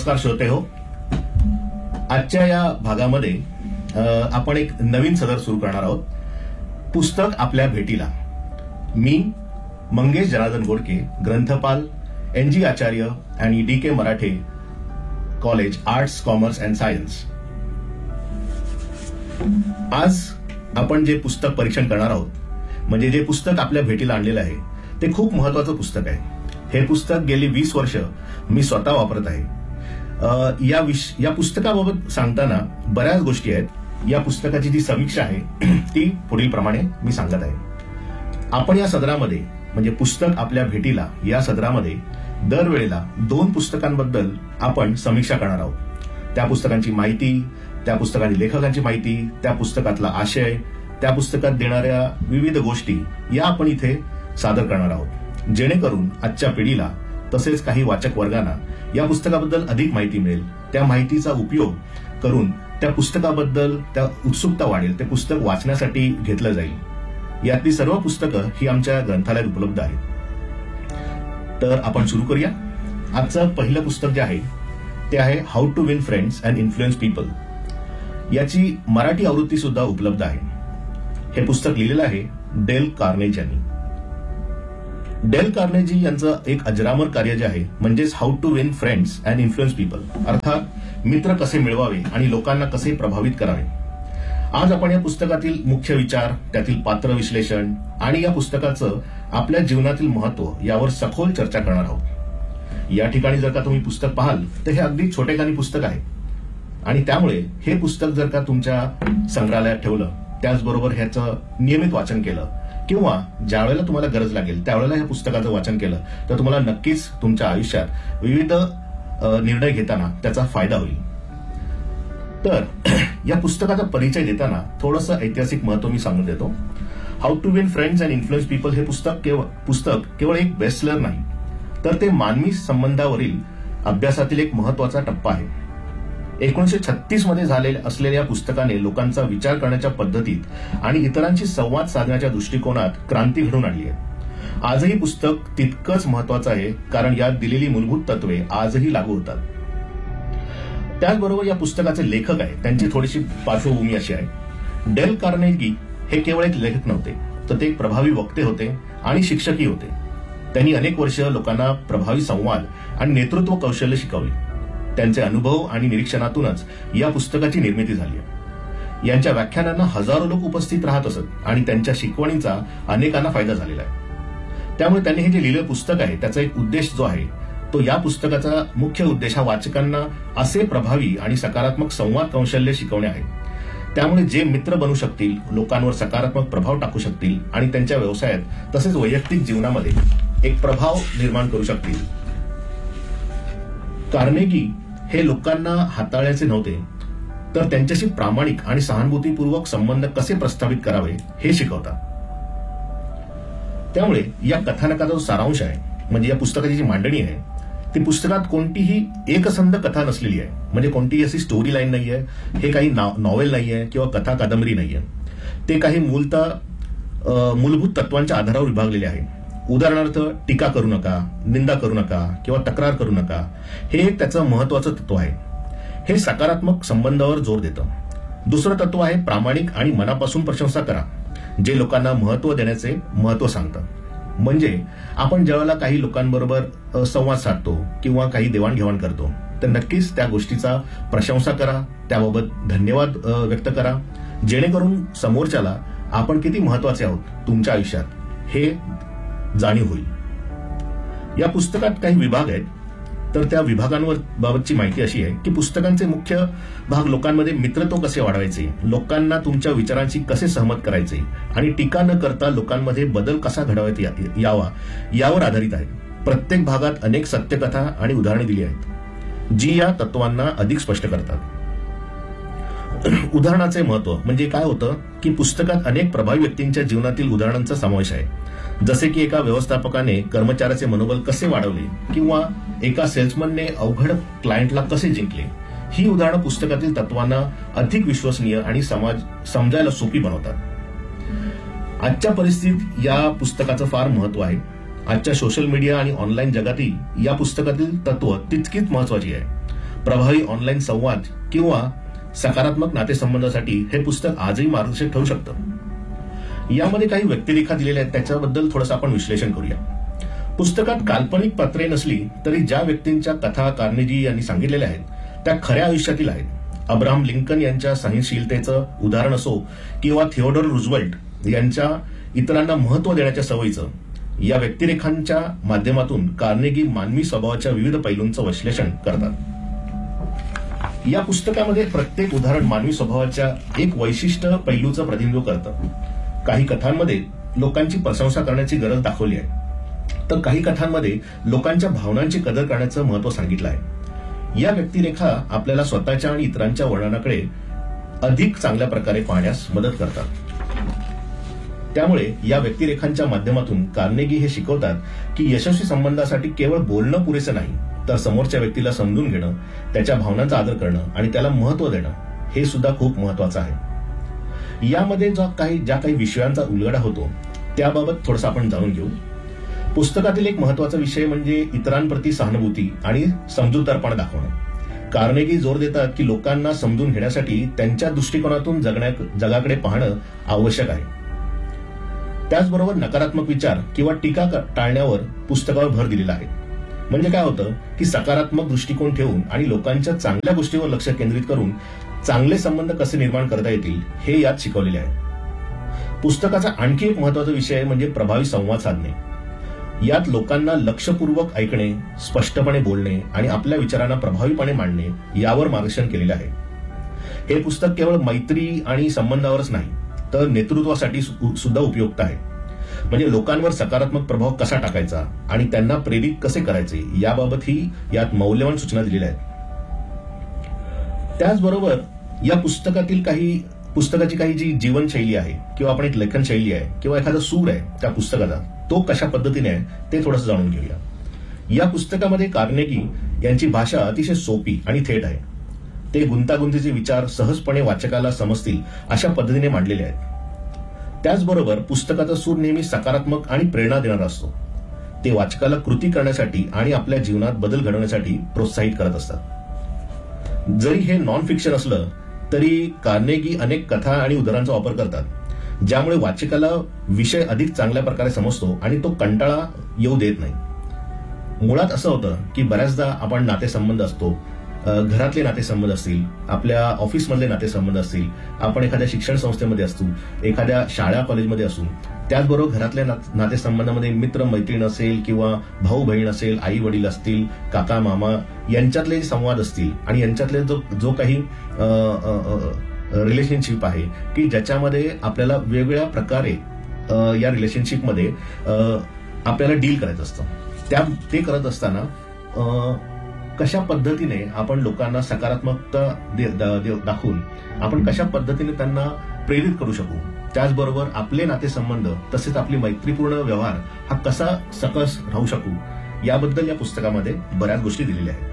नमस्कार श्रोते हो. आजच्या या भागामध्ये आपण एक नवीन सदर सुरू करणार आहोत. पुस्तक आपल्या भेटीला. मी मंगेश जनार्दन गोडके, ग्रंथपाल, NG आचार्य आणि DK Marathe college, arts, commerce and science. आज आपण जे पुस्तक परीक्षण करणार आहोत, म्हणजे जे पुस्तक आपल्या भेटीला आणलेलं आहे, ते खूप महत्वाचं पुस्तक आहे. हे पुस्तक गेली 20 वर्ष मी स्वतः वापरत आहे. या पुस्तकाबाबत सांगताना बऱ्याच गोष्टी आहेत. या पुस्तकाची जी समीक्षा आहे ती पुढील प्रमाणे मी सांगत आहे. आपण या सदरामध्ये, म्हणजे पुस्तक आपल्या भेटीला या सदरामध्ये दरवेळेला 2 पुस्तकांबद्दल आपण समीक्षा करणार आहोत. त्या पुस्तकांची माहिती, त्या पुस्तकांची लेखकांची माहिती, त्या पुस्तकातला आशय, त्या पुस्तकात देणाऱ्या विविध गोष्टी या आपण इथे सादर करणार आहोत, जेणेकरून आजच्या पिढीला तसेच काही वाचक वर्गांना या पुस्तकाबद्दल अधिक माहिती मिळेल. त्या माहितीचा उपयोग करून त्या पुस्तकाबद्दल त्या उत्सुकता वाढेल, ते पुस्तक वाचण्यासाठी घेतलं जाईल. यातली सर्व पुस्तकं ही आमच्या ग्रंथालयात उपलब्ध आहेत. तर आपण सुरू करूया. आजचं पहिलं पुस्तक जे आहे ते आहे how to win friends and influence people. याची मराठी आवृत्ती सुद्धा उपलब्ध आहे. हे पुस्तक लिहिलेलं आहे डेल कार्नेजी यांनी. डेल कार्नेजी यांचं एक अजरामर कार्य जे आहे, म्हणजेच how to win friends and influence people, अर्थात मित्र कसे मिळवावे आणि लोकांना कसे प्रभावित करावे. आज आपण या पुस्तकातील मुख्य विचार, त्यातील पात्र विश्लेषण आणि या पुस्तकाचं आपल्या जीवनातील महत्व यावर सखोल चर्चा करणार आहोत. या ठिकाणी जर का तुम्ही पुस्तक पाहाल तर हे अगदी छोटेखानी पुस्तक आहे आणि त्यामुळे हे पुस्तक जर का तुमच्या संग्रहालयात ठेवलं, त्याचबरोबर ह्याचं नियमित वाचन केलं किंवा ज्या वेळेला तुम्हाला गरज लागेल त्यावेळेला ह्या पुस्तकाचं वाचन केलं तर तुम्हाला नक्कीच तुमच्या आयुष्यात विविध निर्णय घेताना त्याचा फायदा होईल. तर या पुस्तकाचा परिचय देताना थोडंसं ऐतिहासिक महत्व मी सांगून देतो. How to win friends and influence people हे पुस्तक केवळ एक बेस्टसेलर नाही, तर ते मानवी संबंधावरील अभ्यासातील एक महत्वाचा टप्पा आहे. 1936 मध्ये असलेल्या या पुस्तकाने लोकांचा विचार करण्याच्या पद्धतीत आणि इतरांशी संवाद साधण्याच्या दृष्टिकोनात क्रांती घडवून आणली आहे. आजही पुस्तक तितकंच महत्वाचं आहे, कारण यात दिलेली मूलभूत तत्वे आजही लागू होतात. त्याचबरोबर या पुस्तकाचे लेखक आहे, त्यांची थोडीशी पार्श्वभूमी अशी आहे. डेल कार्नेगी हे केवळ एक लेखक नव्हते, तर ते एक प्रभावी वक्ते होते आणि शिक्षकही होते. त्यांनी अनेक वर्ष लोकांना प्रभावी संवाद आणि नेतृत्व कौशल्य शिकवले. त्यांचे अनुभव आणि निरीक्षणातूनच या पुस्तकाची निर्मिती झाली आहे. यांच्या व्याख्यानांना हजारो लोक उपस्थित राहत असत आणि त्यांच्या शिकवणीचा अनेकांना फायदा झालेला आहे. त्यामुळे त्यांनी हे जे लिहिलेलं पुस्तक आहे त्याचा एक उद्देश जो आहे तो, या पुस्तकाचा मुख्य उद्देश हा वाचकांना असे प्रभावी आणि सकारात्मक संवाद कौशल्य शिकवणे आहे. त्यामुळे जे मित्र बनू शकतील, लोकांवर सकारात्मक प्रभाव टाकू शकतील आणि त्यांच्या व्यवसायात तसेच वैयक्तिक जीवनामध्ये एक प्रभाव निर्माण करू शकतील. कार्नेगी हे लोकांना हाताळायचे नव्हते, तर त्यांच्याशी प्रामाणिक आणि सहानुभूतीपूर्वक संबंध कसे प्रस्थापित करावे हे शिकवतात. त्यामुळे या कथानकाचा जो सारांश आहे, म्हणजे या पुस्तकाची जी मांडणी आहे, ती पुस्तकात कोणतीही एकसंध कथा नसलेली आहे. म्हणजे कोणतीही अशी स्टोरी लाईन नाहीये, हे काही नॉवेल नाहीये किंवा कथा कादंबरी नाहीये. ते काही मूलभूत तत्वांच्या आधारावर विभागलेले आहे. उदाहरणार्थ, टीका करू नका, निंदा करू नका किंवा तक्रार करू नका, हे एक त्याचं महत्वाचं तत्व आहे. हे सकारात्मक संबंधावर जोर देतं. दुसरं तत्व आहे प्रामाणिक आणि मनापासून प्रशंसा करा, जे लोकांना महत्व देण्याचे महत्व सांगतं. म्हणजे आपण ज्यावेळेला काही लोकांबरोबर संवाद साधतो किंवा काही देवाणघेवाण करतो, तर नक्कीच त्या गोष्टीचा प्रशंसा करा, त्याबाबत धन्यवाद व्यक्त करा, जेणेकरून समोरच्याला आपण किती महत्वाचे आहोत तुमच्या आयुष्यात हे जाणीव होईल. या पुस्तकात काही विभाग आहेत, तर त्या विभागांवर बाबतची माहिती अशी आहे की पुस्तकांचे मुख्य भाग लोकांमध्ये मित्रत्व कसे वाढवायचे, लोकांना तुमच्या विचारांशी कसे सहमत करायचे आणि टीका न करता लोकांमध्ये बदल कसा घडवायचा यावा यावर आधारित आहे. प्रत्येक भागात अनेक सत्यकथा आणि उदाहरणे दिली आहेत, जी या तत्वांना अधिक स्पष्ट करतात. उदाहरणाचे महत्व म्हणजे काय होतं की पुस्तकात अनेक प्रभावी व्यक्तींच्या जीवनातील उदाहरणांचा समावेश आहे. जसे की एका व्यवस्थापकाने कर्मचाऱ्याचे मनोबल कसे वाढवले किंवा एका सेल्समनने अवघड क्लायंटला कसे जिंकले. ही उदाहरणं पुस्तकातील तत्वांना अधिक विश्वसनीय आणि समजायला सोपी बनवतात. आजच्या परिस्थितीत या पुस्तकाचं फार महत्व आहे. आजच्या सोशल मीडिया आणि ऑनलाईन जगातही या पुस्तकातील तत्व तितकीच महत्वाची आहे. प्रभावी ऑनलाईन संवाद किंवा सकारात्मक नातेसंबंधासाठी हे पुस्तक आजही मार्गदर्शक ठरू शकतं. यामध्ये काही व्यक्तिरेखा दिलेल्या आहेत, त्याच्याबद्दल थोडंसं आपण विश्लेषण करूया. पुस्तकात काल्पनिक पात्रे नसली तरी ज्या व्यक्तींच्या कथा कार्नेगी यांनी सांगितलेल्या आहेत त्या खऱ्या आयुष्यातील आहेत. अब्राहम लिंकन यांच्या सहनशीलतेचं उदाहरण असो किंवा थिओडोर रूझवेल्ट यांच्या इतरांना महत्व देण्याच्या सवयीचं, या व्यक्तिरेखांच्या माध्यमातून कार्नेगी मानवी स्वभावाच्या विविध पैलूंचं विश्लेषण करतात. या पुस्तकामध्ये प्रत्येक उदाहरण मानवी स्वभावाच्या एक वैशिष्ट्य पैलूचं प्रतिनिधित्व करतं. काही कथांमध्ये लोकांची प्रशंसा करण्याची गरज दाखवली आहे, तर काही कथांमध्ये लोकांच्या भावनांची कदर करण्याचं महत्व सांगितलं आहे. या व्यक्तिरेखा आपल्याला स्वतःच्या आणि इतरांच्या वर्णनाकडे अधिक चांगल्या प्रकारे पाहण्यास मदत करतात. त्यामुळे या व्यक्तिरेखांच्या माध्यमातून कार्नेगी हे शिकवतात की यशस्वी संबंधासाठी केवळ बोलणं पुरेसं नाही, तर समोरच्या व्यक्तीला समजून घेणं, त्याच्या भावनांचा आदर करणं आणि त्याला महत्व देणं हे सुद्धा खूप महत्वाचं आहे. यामध्ये ज्या काही विषयांचा उलगडा होतो त्याबाबत थोडंसं आपण जाणून घेऊ. पुस्तकातील एक महत्वाचा विषय म्हणजे इतरांप्रती सहानुभूती आणि समजूतदारपणा दाखवणं. कार्नेगी जोर देतात की लोकांना समजून घेण्यासाठी त्यांच्या दृष्टिकोनातून जगाकडे पाहणं आवश्यक आहे. त्याचबरोबर नकारात्मक विचार किंवा टीका टाळण्यावर पुस्तकावर भर दिलेला आहे. म्हणजे काय होतं की सकारात्मक दृष्टिकोन ठेवून आणि लोकांच्या चांगल्या गोष्टीवर लक्ष केंद्रित करून चांगले संबंध कसे निर्माण करता येतील हे यात शिकवलेले आहे. पुस्तकाचा आणखी एक महत्वाचा विषय म्हणजे प्रभावी संवाद साधणे. यात लोकांना लक्षपूर्वक ऐकणे, स्पष्टपणे बोलणे आणि आपल्या विचारांना प्रभावीपणे मांडणे यावर मार्गदर्शन केलेले आहे. हे पुस्तक केवळ मैत्री आणि संबंधावरच नाही तर नेतृत्वासाठी सुद्धा उपयुक्त आहे. म्हणजे लोकांवर सकारात्मक प्रभाव कसा टाकायचा आणि त्यांना प्रेरित कसे करायचे याबाबतही यात मौल्यवान सूचना दिलेल्या आहेत. त्याचबरोबर या पुस्तकाची काही जी जीवनशैली आहे किंवा आपण एक लेखनशैली आहे किंवा एखादा सूर आहे त्या पुस्तकाचा, तो कशा पद्धतीने आहे ते थोडंसं जाणून घेऊया. या पुस्तकामध्ये कार्नेगी यांची भाषा अतिशय सोपी आणि थेट आहे. ते गुंतागुंतीचे विचार सहजपणे वाचकाला समजतील अशा पद्धतीने मांडलेले आहेत. त्याचबरोबर पुस्तकाचा सूर नेहमी सकारात्मक आणि प्रेरणा देणारा असतो. ते वाचकाला कृती करण्यासाठी आणि आपल्या जीवनात बदल घडवण्यासाठी प्रोत्साहित करत असतात. जरी हे नॉन फिक्शन असलं तरी कार्नेगी अनेक कथा आणि उदाहरणांचा वापर करतात ज्यामुळे वाचकाला विषय अधिक चांगल्या प्रकारे समजतो आणि तो कंटाळा येऊ देत नाही. मुळात असं होतं की बऱ्याचदा आपण नातेसंबंध असतो, घरातले नातेसंबंध असतील, आपल्या ऑफिसमधले नातेसंबंध असतील, आपण एखाद्या शिक्षण संस्थेमध्ये असू, एखाद्या शाळा कॉलेजमध्ये असू, त्याचबरोबर घरातल्या नातेसंबंधामध्ये मित्र मैत्रीण असेल किंवा भाऊ बहीण असेल, आई वडील असतील, काका मामा यांच्यातले संवाद असतील आणि यांच्यातले जो काही रिलेशनशिप आहे की ज्याच्यामध्ये आपल्याला वेगवेगळ्या प्रकारे या रिलेशनशिपमध्ये आपल्याला डील करायचं असतं. ते करत असताना कशा पद्धतीने आपण लोकांना सकारात्मकता दाखवून आपण कशा पद्धतीने त्यांना प्रेरित करू शकू, त्याचबरोबर आपले नातेसंबंध तसेच आपली मैत्रीपूर्ण व्यवहार हा कसा सकस राहू शकू याबद्दल या पुस्तकामध्ये बऱ्याच गोष्टी दिलेल्या आहेत.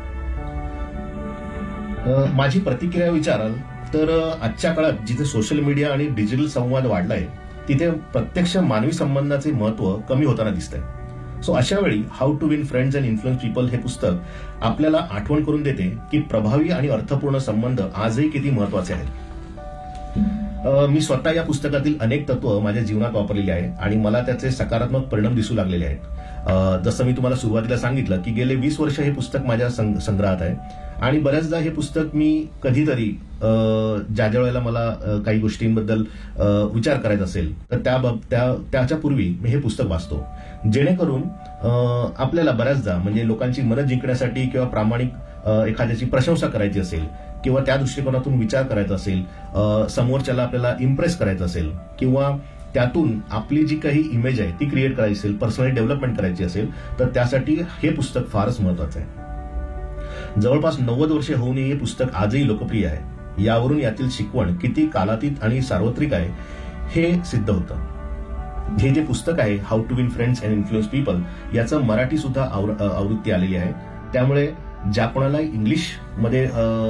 माझी प्रतिक्रिया विचाराल तर आजच्या काळात जिथे सोशल मीडिया आणि डिजिटल संवाद वाढलाय तिथे प्रत्यक्ष मानवी संबंधाचे महत्व कमी होताना दिसतंय. सो अशा वेळी how to win friends and influence people हे पुस्तक आपल्याला आठवण करून देते की प्रभावी आणि अर्थपूर्ण संबंध आजही किती महत्वाचे आहेत. मी स्वतः या पुस्तकातील अनेक तत्व माझ्या जीवनात वापरलेली आहे आणि मला त्याचे सकारात्मक परिणाम दिसू लागलेले आहेत. जसं मी तुम्हाला सुरुवातीला सांगितलं की गेले 20 वर्ष हे पुस्तक माझ्या संग्रहात आहे आणि बऱ्याचदा हे पुस्तक मी कधीतरी ज्या वेळेला मला काही गोष्टींबद्दल विचार करायचा असेल तर त्याच्या पूर्वी मी हे पुस्तक वाचतो, जेणेकरून आपल्याला बऱ्याचदा म्हणजे लोकांची मनं जिंकण्यासाठी किंवा प्रामाणिक एखाद्याची प्रशंसा करायची असेल किंवा त्या दृष्टिकोनातून विचार करायचा असेल, समोरच्याला आपल्याला इम्प्रेस करायचं असेल किंवा त्यातून आपली जी काही इमेज आहे ती क्रिएट करायची असेल, पर्सनली डेव्हलपमेंट करायची असेल तर त्यासाठी हे पुस्तक फारच महत्वाचं आहे. जवळपास 90 वर्षे होऊनही हे पुस्तक आजही लोकप्रिय आहे. यावरून यातील शिकवण किती कालातीत आणि सार्वत्रिक आहे हे सिद्ध होतं. हे जे पुस्तक आहे how to win friends and influence people याचं मराठी सुद्धा आवृत्ती आलेली आहे. त्यामुळे ज्या कोणाला इंग्लिशमध्ये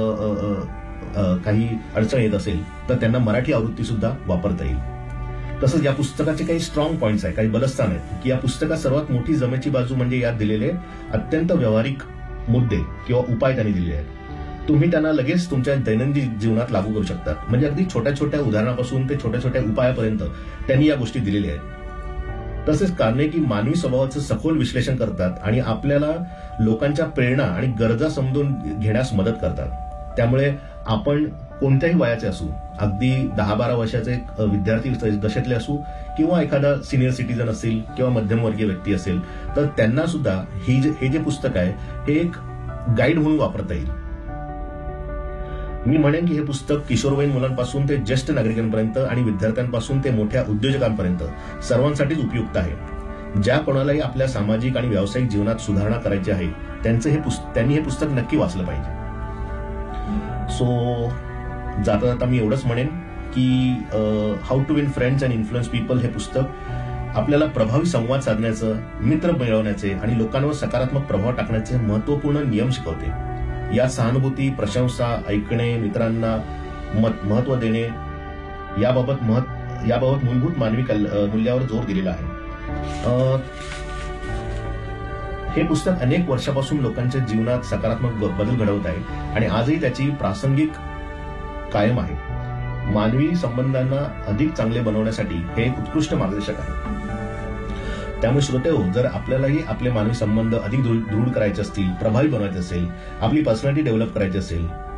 काही अडचण येत असेल तर त्यांना मराठी आवृत्ती सुद्धा वापरता येईल. तसंच या पुस्तकाचे काही स्ट्रॉंग पॉइंट्स आहेत, काही बलस्थान आहेत की या पुस्तकात सर्वात मोठी जमेची बाजू म्हणजे यात दिलेले अत्यंत व्यावहारिक मुद्दे किंवा उपाय त्यांनी दिलेले आहेत. तुम्ही त्यांना लगेच तुमच्या दैनंदिन जीवनात लागू करू शकता. म्हणजे अगदी छोट्या छोट्या उदाहरणापासून ते छोट्या छोट्या उपायापर्यंत त्यांनी या गोष्टी दिलेल्या आहेत. तसेच कार्नेगी मानवी स्वभावाचं सखोल विश्लेषण करतात आणि आपल्याला लोकांच्या प्रेरणा आणि गरजा समजून घेण्यास मदत करतात. त्यामुळे आपण कोणत्याही वयाचे असू, अगदी 10-12 वर्षाचे विद्यार्थी दशेतले असू किंवा एखादा सिनियर सिटीजन असेल किंवा मध्यमवर्गीय व्यक्ती असेल, तर त्यांना सुद्धा हे जे पुस्तक आहे हे एक गाईड म्हणून वापरता येईल. मी म्हणेन की हे पुस्तक किशोरवयीन मुलांपासून ते ज्येष्ठ नागरिकांपर्यंत आणि विद्यार्थ्यांपासून ते मोठ्या उद्योजकांपर्यंत सर्वांसाठीच उपयुक्त आहे. ज्या कोणालाही आपल्या सामाजिक आणि व्यावसायिक जीवनात सुधारणा करायची आहे त्यांनी हे पुस्तक नक्की वाचलं पाहिजे. सो जाता जाता मी एवढंच म्हणेन की how to win friends and influence people हे पुस्तक आपल्याला प्रभावी संवाद साधण्याचं, मित्र मिळवण्याचे आणि लोकांवर सकारात्मक प्रभाव टाकण्याचे महत्वपूर्ण नियम शिकवते. या सहानुभूती, प्रशंसा, ऐकणे, मित्रांना महत्व देणे याबाबत मूलभूत मानवी मूल्यावर जोर दिलेला आहे. हे पुस्तक अनेक वर्षापासून लोकांच्या जीवनात सकारात्मक बदल घडवत आहे आणि आजही त्याची प्रासंगिक कायम आहे. मानवी संबंधांना अधिक चांगले बनवण्यासाठी हे एक उत्कृष्ट मार्गदर्शक आहे. त्यामुळे श्रोतेहो, जर आपल्यालाही आपले मानवी संबंध अधिक दृढ करायचे असतील, प्रभावी बनवायचे असेल, आपली पर्सनॅलिटी डेव्हलप करायची असेल,